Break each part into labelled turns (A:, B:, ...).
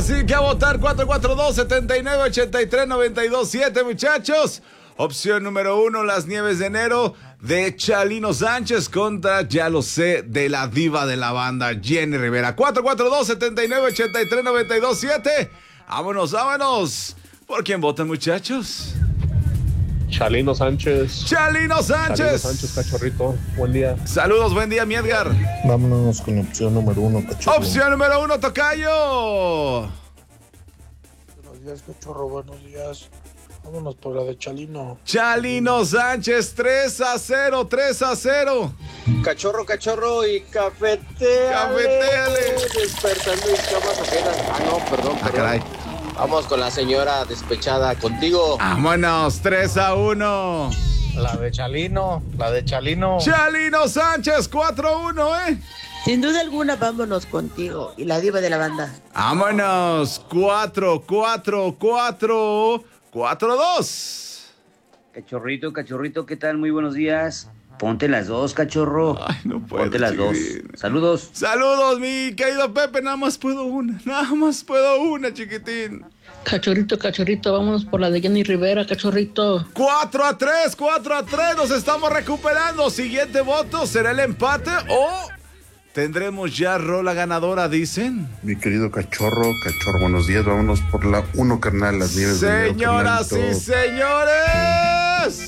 A: Así que a votar 442-7983-927, muchachos. Opción número 1, Las Nieves de Enero de Chalino Sánchez contra Ya lo sé de la diva de la banda, Jenny Rivera. 442-7983-927. Vámonos, vámonos. ¿Por quién votan, muchachos?
B: Chalino Sánchez.
A: Chalino Sánchez.
B: Chalino Sánchez, cachorrito. Buen día.
A: Saludos, buen día, mi Edgar.
C: Vámonos con opción número 1, cachorro.
A: Opción número 1, tocayo.
C: Buenos días, cachorro, buenos días. Vámonos por la de Chalino.
A: Chalino Sánchez, 3-0, 3-0.
D: Cachorro y cafeteale.
A: Cafeteale.
D: Despertando en camas ajenas. No, perdón.
A: Caray.
D: Vamos con la señora despechada, contigo.
A: Vámonos, 3-1.
E: La de Chalino.
A: Chalino Sánchez, 4-1,
F: Sin duda alguna, vámonos contigo y la diva de la banda.
A: Vámonos, 4-2.
G: Cachorrito, ¿qué tal? Muy buenos días. Ponte las dos, cachorro.
A: Ay, no puedo.
G: Ponte las dos. Saludos.
A: Saludos, mi querido Pepe. Nada más puedo una, chiquitín.
H: Cachorrito, vámonos por la de Jenny Rivera, cachorrito.
A: 4-3. Nos estamos recuperando. Siguiente voto, ¿será el empate o tendremos ya rola ganadora, dicen?
C: Mi querido cachorro, buenos días. Vámonos por la 1, carnal, Las Nieves de Enero.
A: Señoras y señores.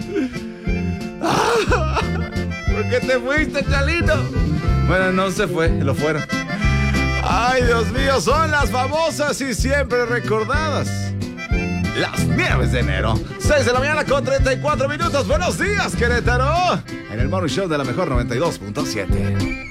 A: ¿Por qué te fuiste, Chalino? Bueno, no se fue, lo fueron. Ay, Dios mío, son las famosas y siempre recordadas Las Nieves de Enero. 6 de la mañana con 34 minutos. Buenos días, Querétaro. En el Morning Show de la mejor 92.7.